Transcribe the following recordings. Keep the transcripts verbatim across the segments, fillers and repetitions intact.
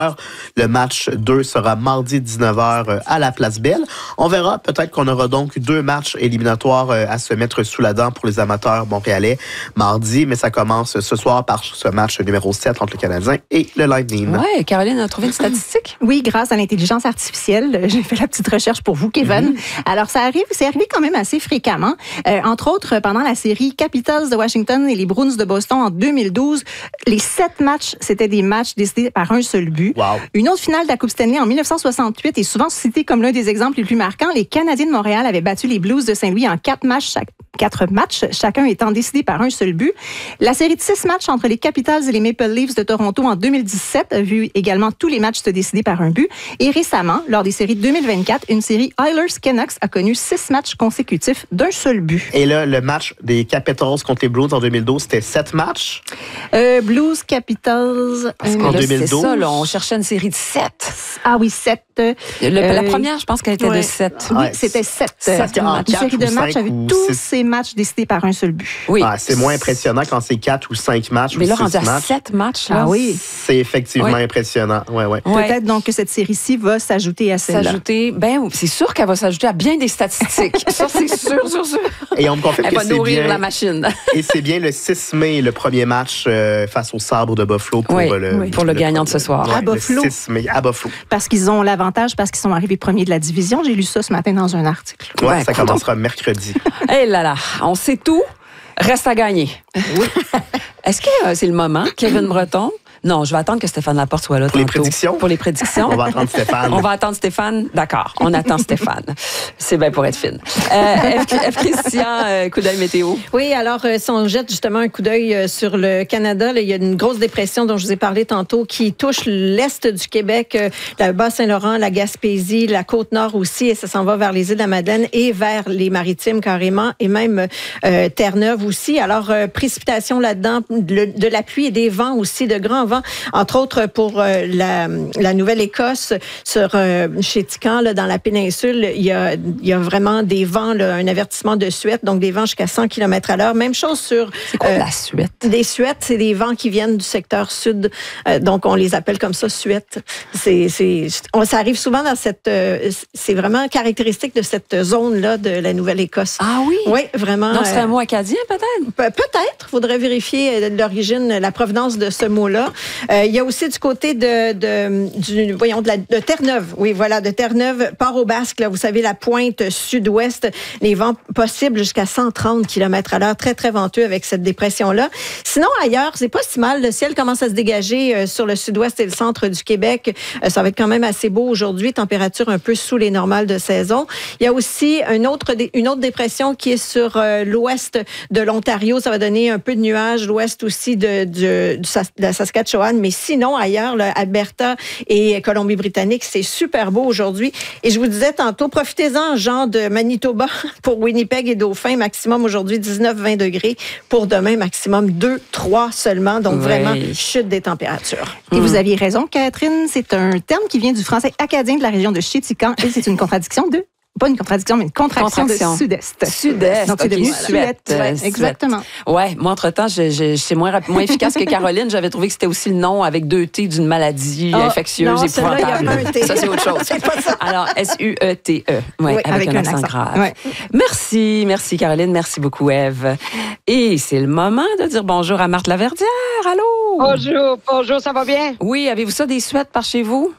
Le match deux sera mardi dix-neuf heures à la Place Belle. On verra, peut-être qu'on aura donc deux matchs éliminatoires à se mettre sous la dent pour les amateurs montréalais mardi, mais ça commence ce soir par ce match numéro sept entre le Canadien et le Lightning. Oui, Caroline a trouvé une statistique. Oui, grâce à l'intelligence artificielle. J'ai fait la petite recherche pour vous, Kevin. Mm-hmm. Alors, ça arrive, c'est arrivé quand même assez fréquemment. Euh, entre autres, pendant la série Capitals de Washington et les Bruins de Boston en deux mille douze, les sept matchs, c'était des matchs décidés par un seul but. Wow. Une autre finale de la Coupe Stanley en dix-neuf cent soixante-huit est souvent citée comme l'un des exemples les plus marquants. Les Canadiens de Montréal avaient battu les Blues de Saint-Louis en quatre matchs, chaque, quatre matchs, chacun étant décidé par un seul but. La série de six matchs entre les Capitals et les Maple Leafs de Toronto en deux mille dix-sept a vu également tous les matchs se décider par un but. Et récemment, lors des séries de deux mille vingt-quatre, une série Oilers-Canucks a connu six matchs consécutifs d'un seul but. Et là, le match des Capitals contre les Blues en deux mille douze, c'était sept matchs? Euh, Blues, Capitals... Parce que euh, là, deux mille douze, c'est ça, là, on cherchait une série de sept. Ah oui, sept. Le, euh, la première, je pense qu'elle était ouais. de sept. Oui, Ouais, c'était sept. sept Une en série de matchs avec tous six. ces matchs décidés par un seul but. Oui. Ah, c'est moins impressionnant quand c'est quatre ou cinq matchs Mais ou là, six rendu à matchs. sept matchs, là, Ah oui. C'est effectivement Oui. impressionnant. Ouais, ouais. Ouais. Peut-être donc que cette série-ci va s'ajouter à celle-là. S'ajouter, ben, c'est sûr qu'elle va s'ajouter à bien des statistiques. Ça, c'est sûr, sûr, sûr. Et on me confirme Elle que va c'est nourrir bien. la machine. Et c'est bien le six mai, le premier match euh, face au Sabre de Buffalo pour Oui, le, oui. Pour le gagnant de ce soir. Ouais, À Buffalo. Le six mai à Buffalo. Parce qu'ils ont l'avantage, parce qu'ils sont arrivés premiers de la division. J'ai lu ça ce matin dans un article. Ouais, Ouais, ça coudonc. commencera mercredi. Eh là là, on sait tout. Reste à gagner. Oui. Est-ce que euh, c'est le moment, Kevin Breton? Non, je vais attendre que Stéphane Laporte soit là Pour les tantôt. prédictions? Pour les prédictions. On va attendre Stéphane. On va attendre Stéphane? D'accord, on attend Stéphane. C'est bien pour être fine. Euh, F. Christian, euh, coup d'œil météo. Oui, alors euh, si on jette justement un coup d'œil euh, sur le Canada, là, il y a une grosse dépression dont je vous ai parlé tantôt qui touche l'est du Québec, euh, le Bas-Saint-Laurent, la Gaspésie, la Côte-Nord aussi, et ça s'en va vers les îles de la Madeleine et vers les Maritimes carrément, et même euh, Terre-Neuve aussi. Alors, euh, précipitation là-dedans, de, de la pluie et des vents aussi, de grands vents, entre autres pour euh, la, la Nouvelle-Écosse, sur euh, chez Tican, là, dans la péninsule, il y a, il y a vraiment des vents, là, un avertissement de suette, donc des vents jusqu'à cent kilomètres à l'heure. Même chose sur... C'est quoi euh, la suite? Des suettes, c'est des vents qui viennent du secteur sud, euh, donc on les appelle comme ça suettes. C'est, c'est, on, ça arrive souvent dans cette... Euh, c'est vraiment caractéristique de cette zone-là de la Nouvelle-Écosse. Ah oui? Oui, vraiment. Donc, c'est euh, un mot acadien, peut-être? Pe- Peut-être. Il faudrait vérifier l'origine, la provenance de ce mot-là. Euh, il y a aussi du côté de, de, du, voyons, de, la, de Terre-Neuve. Oui, voilà, de Terre-Neuve, Port-au-Basque, là, vous savez, la pointe sud-ouest, les vents possibles jusqu'à cent trente kilomètres à l'heure. Très, très venteux avec cette dépression-là. Sinon, ailleurs, c'est pas si mal. Le ciel commence à se dégager euh, sur le sud-ouest et le centre du Québec. Euh, ça va être quand même assez beau aujourd'hui. Température un peu sous les normales de saison. Il y a aussi une autre, une autre dépression qui est sur euh, l'ouest de l'Ontario. Ça va donner un peu de nuages. L'ouest aussi de, de, de, de la Saskatchewan. Mais sinon, ailleurs, là, Alberta et Colombie-Britannique, c'est super beau aujourd'hui. Et je vous disais tantôt, profitez-en, genre de Manitoba pour Winnipeg et Dauphin. Maximum aujourd'hui dix-neuf à vingt degrés. Pour demain, maximum deux trois seulement. Donc, Oui. vraiment, chute des températures. Et vous aviez raison, Catherine, c'est un terme qui vient du français acadien de la région de Chétican et c'est une contradiction de... Pas une contradiction, mais une contraction, Contraction. de sud-est. Sud-est. Donc, c'est OK, devenu Suette. Suette. Ouais, Suette. exactement. Ouais, moi, entre-temps, je, je, c'est moins, rap- moins efficace que Caroline. J'avais trouvé que c'était aussi le nom avec deux T d'une maladie Ah, infectieuse non, celle-là, il y a épouvantable. un T. Ça, c'est autre chose. C'est pas ça. Alors, S U E T E. Ouais, Oui, avec, un, accent, grave. Ouais. Merci, merci Caroline. Merci beaucoup, Ève. Et c'est le moment de dire bonjour à Marthe Laverdière. Allô? Bonjour, bonjour, ça va bien? Oui, avez-vous ça des suettes par chez vous?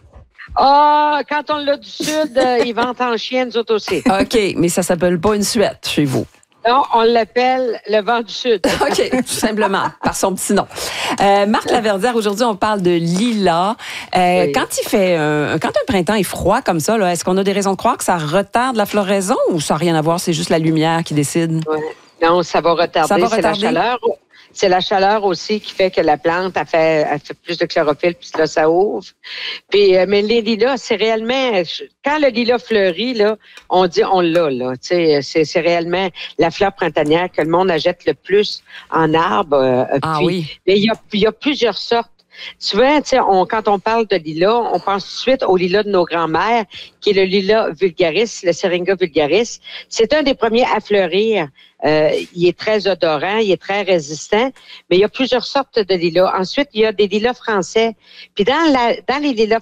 Ah, quand on l'a du sud, euh, ils vendent en chien, nous autres aussi. OK, mais ça s'appelle pas une suette chez vous. Non, on l'appelle le vent du sud. OK, tout simplement, par son petit nom. Euh, Marthe Laverdière, aujourd'hui, on parle de lilas. Euh, Oui. Quand il fait, euh, quand un printemps est froid comme ça, là, est-ce qu'on a des raisons de croire que ça retarde la floraison ou ça n'a rien à voir, c'est juste la lumière qui décide? Ouais. Non, ça va retarder, Ça va c'est la retarder? chaleur. C'est la chaleur aussi qui fait que la plante a fait, a fait plus de chlorophylle, puis là, ça ouvre. Puis, euh, mais les lilas, c'est réellement... Quand le lilas fleurit, là, on dit on l'a, là. Tu sais, c'est, c'est réellement la fleur printanière que le monde achète le plus en arbre. Euh, Ah puis, oui. Mais il y a, il y a plusieurs sortes. Souvent, tu sais, on, quand on parle de lilas, on pense tout de suite au lilas de nos grands-mères, qui est le lilas vulgaris, le Syringa vulgaris. C'est un des premiers à fleurir Euh, il est très odorant, il est très résistant, mais il y a plusieurs sortes de lilas. Ensuite, il y a des lilas français. Puis dans, la, dans les lilas